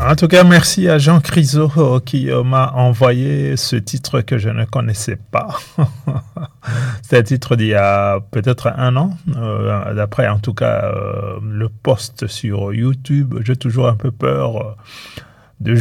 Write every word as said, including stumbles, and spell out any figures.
En tout cas, merci à Jean Criso euh, qui euh, m'a envoyé ce titre que je ne connaissais pas. C'est un titre d'il y a peut-être un an. Euh, d'après, en tout cas, euh, le post sur YouTube. J'ai toujours un peu peur. euh,